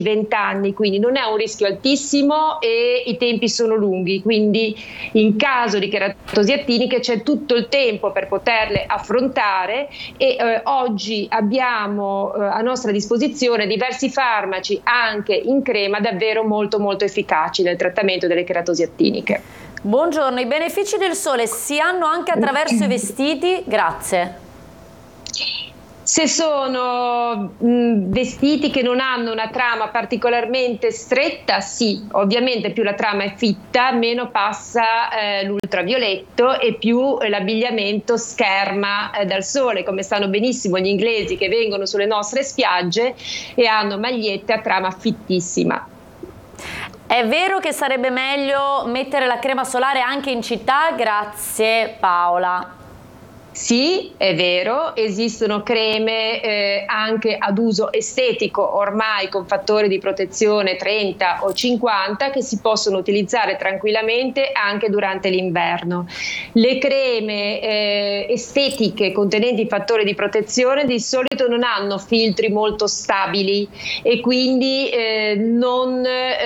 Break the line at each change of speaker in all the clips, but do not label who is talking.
20 anni, quindi non è un rischio altissimo e i tempi sono lunghi, quindi in caso di keratosi attiniche c'è tutto il tempo per poterle affrontare e oggi abbiamo a nostra disposizione diversi farmaci anche in crema davvero molto molto efficaci nel trattamento delle keratosi attiniche.
Buongiorno, i benefici del sole si hanno anche attraverso i vestiti? Grazie.
Se sono vestiti che non hanno una trama particolarmente stretta, sì, ovviamente più la trama è fitta, meno passa l'ultravioletto e più l'abbigliamento scherma dal sole, come sanno benissimo gli inglesi che vengono sulle nostre spiagge e hanno magliette a trama fittissima.
È vero che sarebbe meglio mettere la crema solare anche in città? Grazie Paola.
Sì, è vero, esistono creme anche ad uso estetico ormai con fattori di protezione 30 o 50 che si possono utilizzare tranquillamente anche durante l'inverno. Le creme estetiche contenenti fattori di protezione di solito non hanno filtri molto stabili e quindi non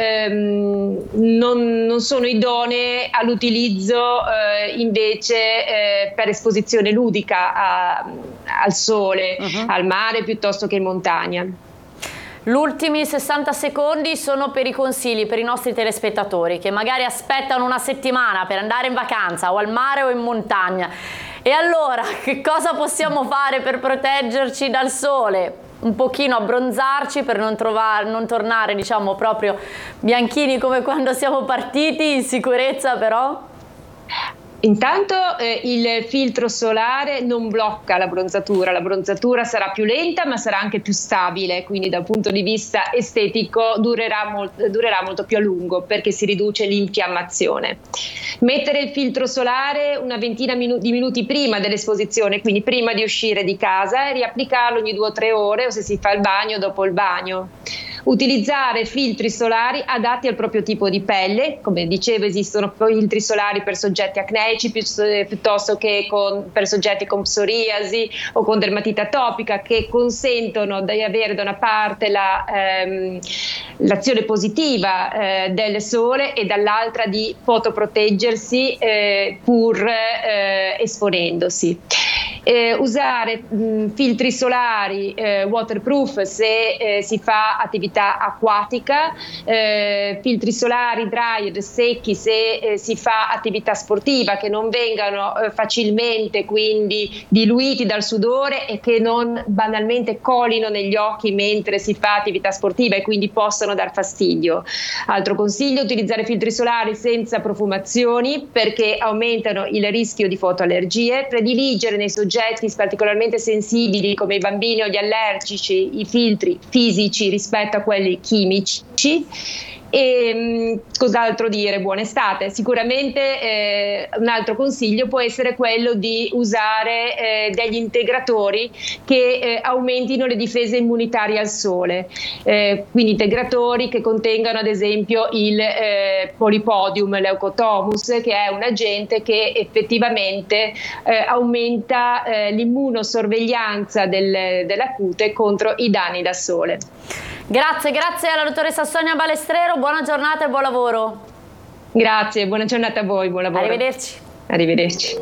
sono idonee all'utilizzo invece per esposizione ludica al sole, al mare piuttosto che in montagna.
Gli ultimi 60 secondi sono per i consigli per i nostri telespettatori che magari aspettano una settimana per andare in vacanza o al mare o in montagna. E allora che cosa possiamo fare per proteggerci dal sole? Un pochino abbronzarci per non tornare diciamo proprio bianchini come quando siamo partiti, in sicurezza però?
Intanto il filtro solare non blocca la bronzatura sarà più lenta ma sarà anche più stabile, quindi dal punto di vista estetico durerà molto più a lungo perché si riduce l'infiammazione. Mettere il filtro solare una ventina di minuti prima dell'esposizione, quindi prima di uscire di casa, e riapplicarlo ogni 2 o 3 ore o se si fa il bagno dopo il bagno. Utilizzare filtri solari adatti al proprio tipo di pelle, come dicevo esistono filtri solari per soggetti acneici piuttosto che per soggetti con psoriasi o con dermatite atopica che consentono di avere da una parte l'azione positiva del sole e dall'altra di fotoproteggersi pur esponendosi. Usare filtri solari waterproof se si fa attività acquatica, filtri solari dryer secchi se si fa attività sportiva, che non vengano facilmente quindi diluiti dal sudore e che non banalmente colino negli occhi mentre si fa attività sportiva e quindi possano dar fastidio. Altro consiglio: utilizzare filtri solari senza profumazioni perché aumentano il rischio di fotoallergie. Prediligere nei soggetti particolarmente sensibili come i bambini o gli allergici i filtri fisici rispetto a quelli chimici. E cos'altro dire? Buona estate. Sicuramente un altro consiglio può essere quello di usare degli integratori che aumentino le difese immunitarie al sole, quindi integratori che contengano ad esempio il Polypodium leucotomus, che è un agente che effettivamente aumenta l'immunosorveglianza della cute contro i danni da sole.
Grazie alla dottoressa Sonia Balestrero, buona giornata e buon lavoro.
Grazie, buona giornata a voi, buon lavoro.
Arrivederci.
Arrivederci.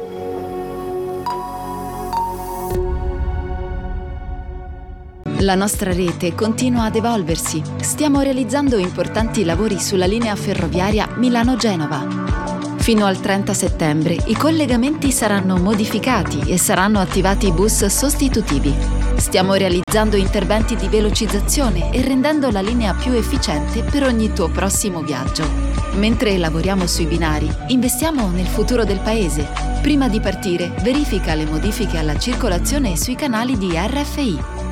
La nostra rete continua ad evolversi. Stiamo realizzando importanti lavori sulla linea ferroviaria Milano-Genova. Fino al 30 settembre i collegamenti saranno modificati e saranno attivati bus sostitutivi. Stiamo realizzando interventi di velocizzazione e rendendo la linea più efficiente per ogni tuo prossimo viaggio. Mentre lavoriamo sui binari, investiamo nel futuro del paese. Prima di partire, verifica le modifiche alla circolazione sui canali di RFI.